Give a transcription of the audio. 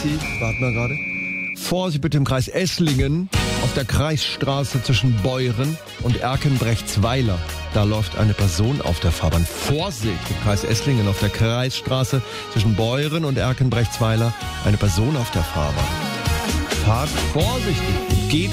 Sie, warten wir gerade. Vorsicht bitte im Kreis Esslingen auf der Kreisstraße zwischen Beuren und Erkenbrechtsweiler. Da läuft eine Person auf der Fahrbahn. Vorsicht im Kreis Esslingen auf der Kreisstraße zwischen Beuren und Erkenbrechtsweiler. Eine Person auf der Fahrbahn. Fahrt vorsichtig. Geht